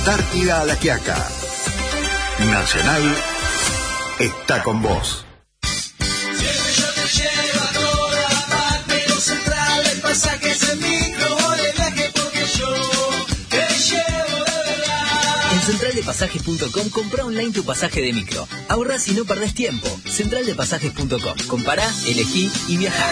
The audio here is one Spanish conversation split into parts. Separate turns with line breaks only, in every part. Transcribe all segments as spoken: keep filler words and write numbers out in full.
Antártida a La Quiaca. Nacional está con vos.
En central de pasajes punto com compra online tu pasaje de micro. Ahorrás y no perdés tiempo. central de pasajes punto com. Compará, elegí y viajá.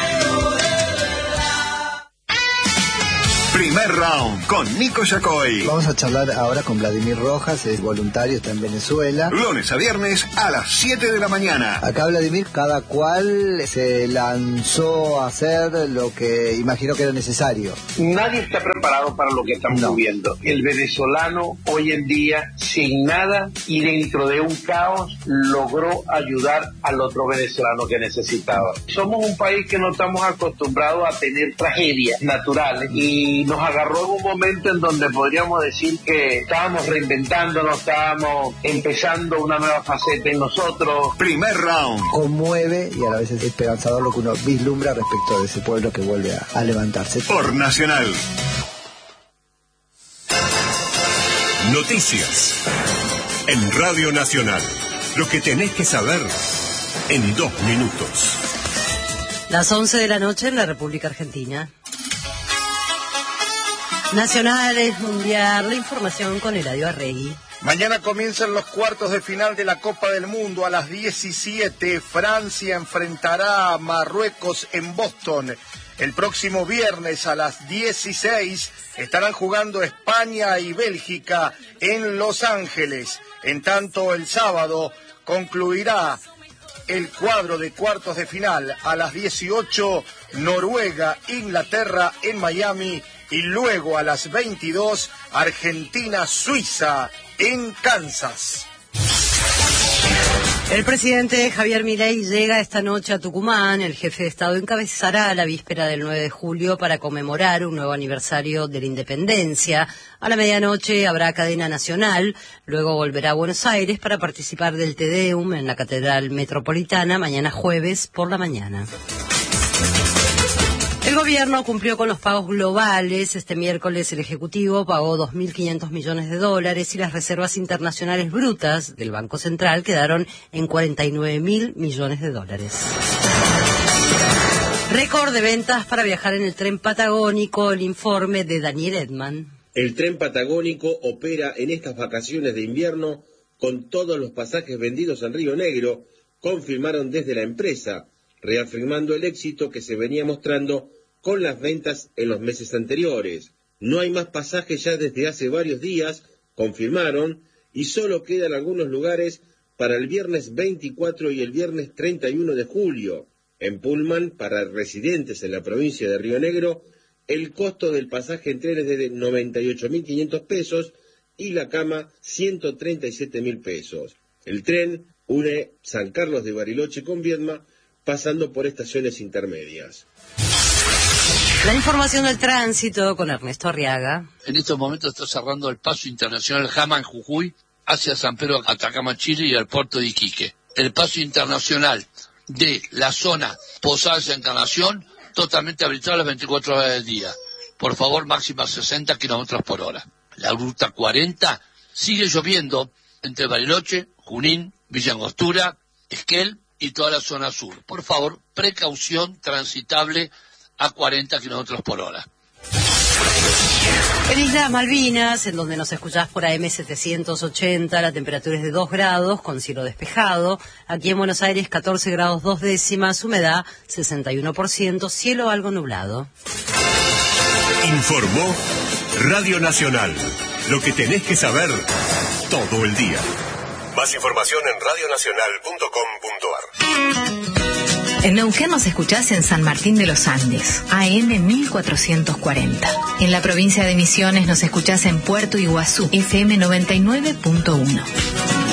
Primer round con Nico Yacoy.
Vamos a charlar ahora con Vladimir Rojas, es voluntario, está en Venezuela.
Lunes a viernes a las siete de la mañana.
Acá Vladimir, cada cual se lanzó a hacer lo que imaginó que era necesario.
Nadie está preparado para lo que estamos
no.
viviendo. El venezolano hoy en día, sin nada y dentro de un caos, logró ayudar al otro venezolano que necesitaba. Somos un país que no estamos acostumbrados a tener tragedias naturales y nos agarró en un momento en donde podríamos decir que estábamos reinventándonos, estábamos empezando una nueva faceta en nosotros.
Primer round.
Conmueve y a la vez es esperanzador lo que uno vislumbra respecto de ese pueblo que vuelve a, a levantarse.
Por Nacional.
Noticias. En Radio Nacional. Lo que tenés que saber en dos minutos.
Las once de la noche en la República Argentina. Nacionales, Mundial, la información con Eladio Arregui.
Mañana comienzan los cuartos de final de la Copa del Mundo a las diecisiete. Francia enfrentará a Marruecos en Boston. El próximo viernes a las dieciséis estarán jugando España y Bélgica en Los Ángeles. En tanto, el sábado concluirá el cuadro de cuartos de final a las dieciocho, Noruega, Inglaterra en Miami. Y luego a las veintidós, Argentina-Suiza en Kansas.
El presidente Javier Milei llega esta noche a Tucumán. El jefe de Estado encabezará la víspera del nueve de julio para conmemorar un nuevo aniversario de la independencia. A la medianoche habrá cadena nacional, luego volverá a Buenos Aires para participar del Te Deum en la Catedral Metropolitana mañana jueves por la mañana. El gobierno cumplió con los pagos globales. Este miércoles el Ejecutivo pagó dos mil quinientos millones de dólares y las reservas internacionales brutas del Banco Central quedaron en cuarenta y nueve mil millones de dólares. Récord de ventas para viajar en el tren patagónico, el informe de Daniel Edman.
El tren patagónico opera en estas vacaciones de invierno con todos los pasajes vendidos en Río Negro, confirmaron desde la empresa, reafirmando el éxito que se venía mostrando con las ventas en los meses anteriores. No hay más pasajes ya desde hace varios días, confirmaron, y solo quedan algunos lugares para el viernes veinticuatro y el viernes treinta y uno de julio. En Pullman, para residentes en la provincia de Río Negro, el costo del pasaje en tren es de noventa y ocho mil quinientos pesos y la cama ciento treinta y siete mil pesos. El tren une San Carlos de Bariloche con Viedma, pasando por estaciones intermedias.
La información del tránsito con Ernesto Arriaga.
En estos momentos está cerrando el paso internacional Jama en Jujuy hacia San Pedro, Atacama, Chile y al puerto de Iquique. El paso internacional de la zona Posadas Encarnación totalmente habilitado las veinticuatro horas del día. Por favor, máxima sesenta kilómetros por hora. La ruta cuarenta sigue lloviendo entre Bariloche, Junín, Villa Angostura, Esquel y toda la zona sur. Por favor, precaución transitable a cuarenta kilómetros por hora.
En Islas Malvinas, en donde nos escuchás por A M setecientos ochenta, la temperatura es de dos grados, con cielo despejado. Aquí en Buenos Aires, catorce grados dos décimas, humedad sesenta y uno por ciento, cielo algo nublado.
Informó Radio Nacional. Lo que tenés que saber todo el día. Más información en radio nacional punto com punto ar.
En Neuquén nos escuchás en San Martín de los Andes, A M mil cuatrocientos cuarenta. En la provincia de Misiones nos escuchás en Puerto Iguazú, F M noventa y nueve punto uno.